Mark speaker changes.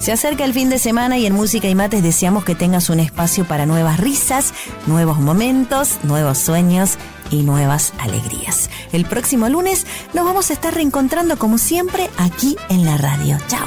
Speaker 1: Se acerca el fin de semana y en Música y Mates deseamos que tengas un espacio para nuevas risas, nuevos momentos, nuevos sueños y nuevas alegrías. El próximo lunes nos vamos a estar reencontrando como siempre aquí en la radio. Chao.